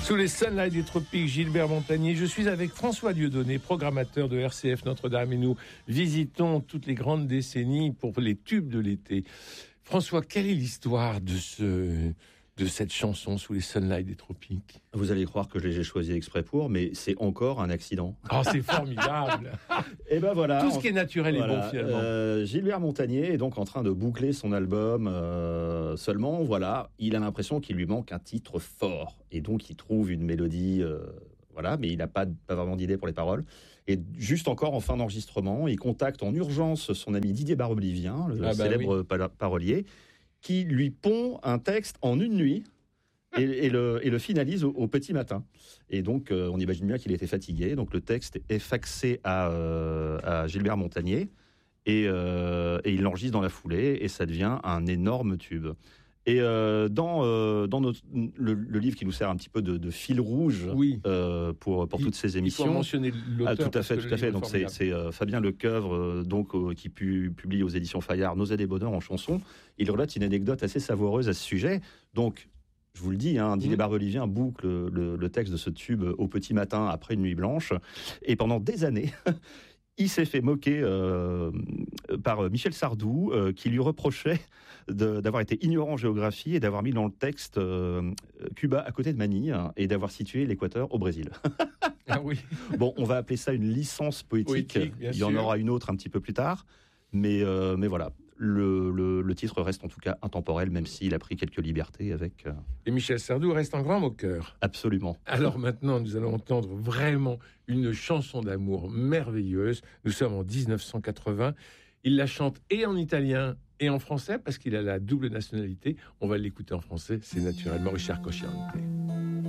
Sous les sunlights des tropiques, Gilbert Montagné. Je suis avec François Dieudonné, programmateur de RCF Notre-Dame, et nous visitons toutes les grandes décennies pour les tubes de l'été. François, quelle est l'histoire de cette chanson Sous les sunlights des tropiques? Vous allez croire que j'ai choisi exprès pour, mais c'est encore un accident. Oh, c'est formidable. Et ben voilà. Tout ce qui est naturel est bon finalement. Gilbert Montagné est donc en train de boucler son album. Seulement, voilà, il a l'impression qu'il lui manque un titre fort. Et donc, il trouve une mélodie, mais il n'a pas vraiment d'idée pour les paroles. Et juste encore en fin d'enregistrement, il contacte en urgence son ami Didier Barbelivien, le célèbre parolier, qui lui pond un texte en une nuit et le finalise au petit matin. Et donc, on imagine bien qu'il était fatigué. Donc, le texte est faxé à Gilbert Montagné et il l'enregistre dans la foulée et ça devient un énorme tube. Et dans le livre qui nous sert un petit peu de fil rouge pour toutes ces émissions. Il faut mentionner l'auteur. Tout à fait. Donc c'est Fabien Lecoeuvre qui publie aux éditions Fayard Nausée des bonheurs en chanson. Il relate une anecdote assez savoureuse à ce sujet. Donc je vous le dis, Didier Barbelivien boucle le texte de ce tube au petit matin après une nuit blanche. Et pendant des années, il s'est fait moquer par Michel Sardou, qui lui reprochait d'avoir été ignorant en géographie et d'avoir mis dans le texte Cuba à côté de Manille et d'avoir situé l'Équateur au Brésil. Ah oui. Bon, on va appeler ça une licence poétique. Il y en aura une autre un petit peu plus tard. Mais voilà, le titre reste en tout cas intemporel, même s'il a pris quelques libertés avec... Et Michel Sardou reste un grand moqueur. Absolument. Alors maintenant, nous allons entendre vraiment une chanson d'amour merveilleuse. Nous sommes en 1980. Il la chante et en italien et en français, parce qu'il a la double nationalité. On va l'écouter en français, c'est naturellement Richard Cocciante.